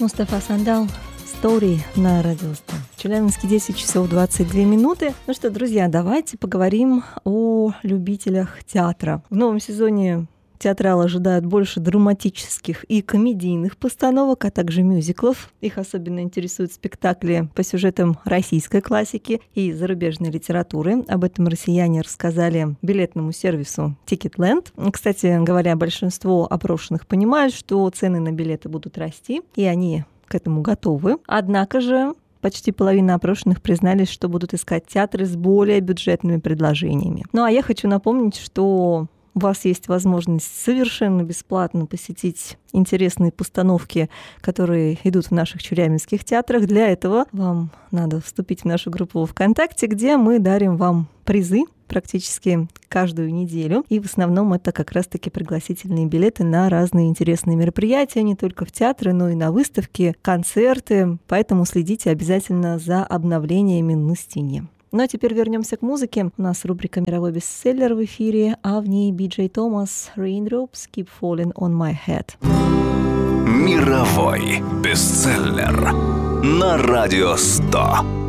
Мустафа Сандал, Story на Радио 100. В Челябинске 10 часов 22 минуты. Ну что, друзья, давайте поговорим о любителях театра. В новом сезоне театралы ожидают больше драматических и комедийных постановок, а также мюзиклов. Их особенно интересуют спектакли по сюжетам российской классики и зарубежной литературы. Об этом россияне рассказали билетному сервису Ticketland. Кстати говоря, большинство опрошенных понимают, что цены на билеты будут расти, и они к этому готовы. Однако же почти половина опрошенных признались, что будут искать театры с более бюджетными предложениями. Ну а я хочу напомнить, что у вас есть возможность совершенно бесплатно посетить интересные постановки, которые идут в наших челябинских театрах. Для этого вам надо вступить в нашу группу ВКонтакте, где мы дарим вам призы практически каждую неделю. И в основном это как раз-таки пригласительные билеты на разные интересные мероприятия, не только в театры, но и на выставки, концерты. Поэтому следите обязательно за обновлениями на стене. Ну а теперь вернемся к музыке. У нас рубрика «Мировой бестселлер» в эфире, а в ней BJ Thomas «Raindrops Keep Falling on My Head». Мировой бестселлер на Радио 100.